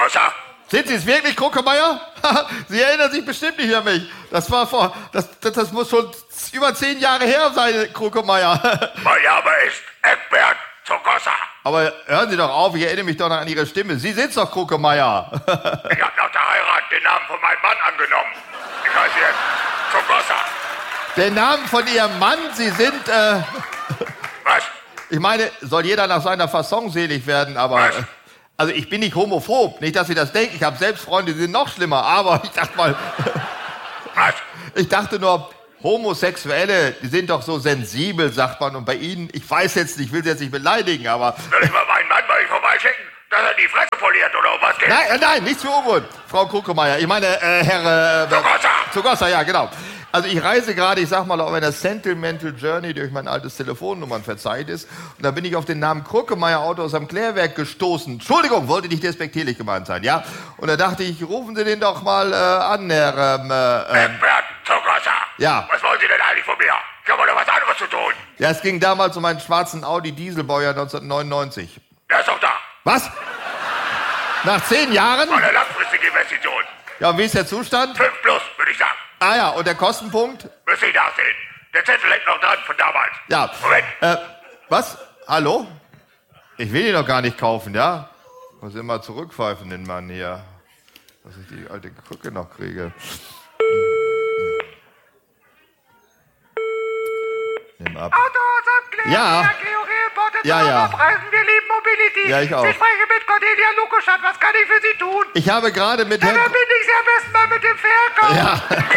Zuckerwasser. Sind Sie es wirklich, Kruckemeyer? Sie erinnern sich bestimmt nicht an mich. Das muss schon über 10 Jahre her sein, Kruckemeyer. Mein Name ist Egbert Zuckerwasser. Aber hören Sie doch auf, ich erinnere mich doch noch an Ihre Stimme. Sie sind's doch, Kruckemeyer. Ich habe nach der Heirat den Namen von meinem Mann angenommen. Ich heiße jetzt Zuckerwasser. Den Namen von Ihrem Mann, Sie sind, Was? Ich meine, soll jeder nach seiner Fasson selig werden, aber... Was? Also ich bin nicht homophob, nicht, dass Sie das denken. Ich habe selbst Freunde, die sind noch schlimmer. Aber ich dachte mal... Was? Ich dachte nur, Homosexuelle, die sind doch so sensibel, sagt man. Und bei Ihnen, ich weiß jetzt nicht, ich will Sie jetzt nicht beleidigen, aber... Soll ich mal meinen Mann bei euch vorbeischicken, dass er die Fresse poliert oder um was geht? Nein, nichts für Ungut, Frau Kruckemeyer. Ich meine, Herr... Zuckerwasser, ja, genau. Also ich reise gerade, ich sag mal, auf einer Sentimental Journey durch mein altes Telefonnummernverzeichnis. Und da bin ich auf den Namen Kruckemeyer Autos am Klärwerk gestoßen. Entschuldigung, wollte nicht despektierlich gemeint sein, ja? Und da dachte ich, rufen Sie den doch mal an, Herr... Egbert Zuckerwasser. Ja. Was wollen Sie denn eigentlich von mir? Ich habe doch was anderes zu tun. Ja, es ging damals um einen schwarzen Audi Dieselbaujahr 1999. Der ist doch da. Was? Nach 10 Jahren? Eine langfristige Investition. Ja, und wie ist der Zustand? 5 plus, würde ich sagen. Ah ja, und der Kostenpunkt? Müsste ich nachsehen. Der Zettel hängt noch dran von damals. Ja. Moment. Was? Hallo? Ich will ihn doch gar nicht kaufen, ja? Muss immer zurückpfeifen, den Mann hier. Dass ich die alte Krücke noch kriege. Nimm ab. Autos am Klärwerk, Ja. Preisen, wir lieben Mobility. Ja, ich auch. Ich spreche mit Cornelia Lukoschat, was kann ich für Sie tun? Ich habe gerade mit Da verbinde ich Sie am besten mal mit dem Verkauf. Ja.